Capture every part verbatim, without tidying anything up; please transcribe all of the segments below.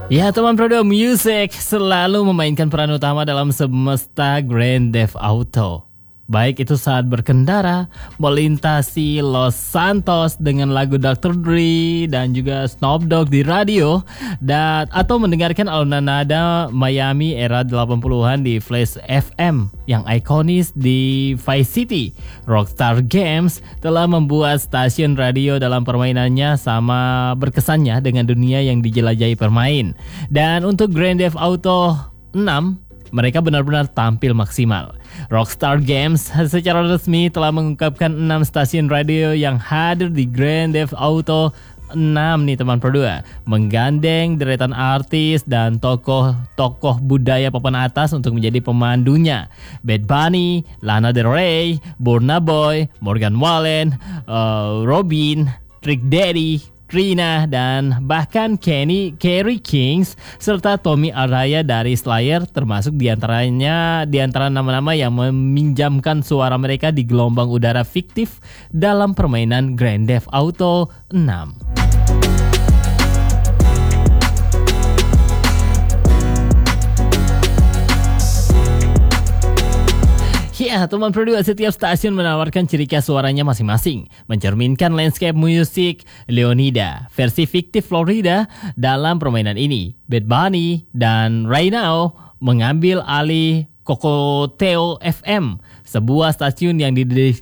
Ya teman Prodo Music selalu memainkan peran utama dalam semesta Grand Theft Auto. Baik itu saat berkendara, melintasi Los Santos dengan lagu dokter Dre dan juga Snoop Dogg di radio, dan atau mendengarkan alunan nada Miami era delapan puluhan di Flash F M yang ikonis di Vice City. Rockstar Games telah membuat stasiun radio dalam permainannya sama berkesannya dengan dunia yang dijelajahi permain. Dan untuk Grand Theft Auto enam, mereka benar-benar tampil maksimal. Rockstar Games secara resmi telah mengungkapkan enam stasiun radio yang hadir di Grand Theft Auto enam nih teman Perdua, menggandeng deretan artis dan tokoh-tokoh budaya papan atas untuk menjadi pemandunya. Bad Bunny, Lana Del Rey, Burna Boy, Morgan Wallen, uh, Robin, Trick Daddy, Trina, dan bahkan Kenny Kerry Kings serta Tommy Araya dari Slayer termasuk diantaranya di antara nama-nama yang meminjamkan suara mereka di gelombang udara fiktif dalam permainan Grand Theft Auto enam. Ya, teman Produ, setiap stasiun menawarkan ciri khas suaranya masing-masing, mencerminkan landscape musik Leonida, versi fiktif Florida dalam permainan ini. Bad Bunny dan Right Now mengambil alih Cocoteo F M, sebuah stasiun yang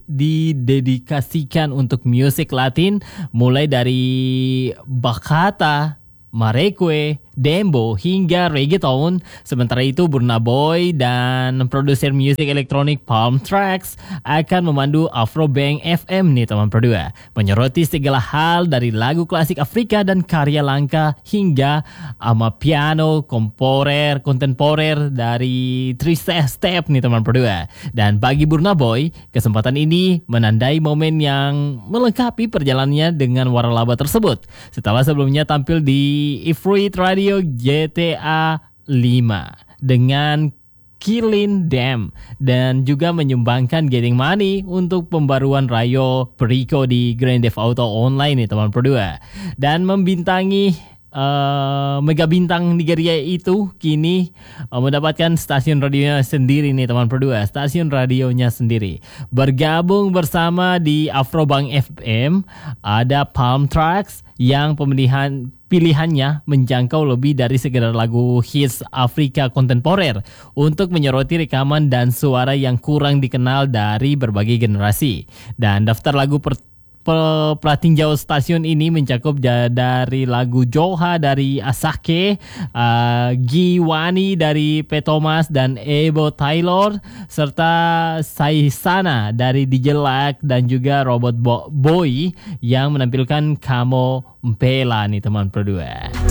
didedikasikan untuk musik Latin, mulai dari bachata, marekwe, dembo hingga reggaeton. Sementara itu Burna Boy dan produser musik elektronik Palm Tracks akan memandu Afrobank F M nih teman Perdua, menyoroti segala hal dari lagu klasik Afrika dan karya langka hingga amapiano komporer kontemporer dari Three Step nih teman Perdua. Dan bagi Burna Boy, kesempatan ini menandai momen yang melengkapi perjalanannya dengan waralaba tersebut setelah sebelumnya tampil di Ifrit Radio G T A lima dengan Killing Them dan juga menyumbangkan Getting Money untuk pembaruan Rayo Perico di Grand Theft Auto Online nih teman Perdua, dan membintangi Uh, mega bintang Nigeria itu kini uh, mendapatkan stasiun radionya sendiri nih teman Perdua, stasiun radionya sendiri. Bergabung bersama di Afrobank F M ada Palm Tracks yang pemilihan pilihannya menjangkau lebih dari sekedar lagu hits Afrika kontemporer untuk menyoroti rekaman dan suara yang kurang dikenal dari berbagai generasi. Dan daftar lagu per Pratinjau stasiun ini mencakup dari lagu Joha dari Asake, uh, Giwani dari P. Thomas dan Ebo Taylor, serta Saisana dari D J Lack dan juga Robot Boy yang menampilkan Kamo Mpela nih teman Perdua.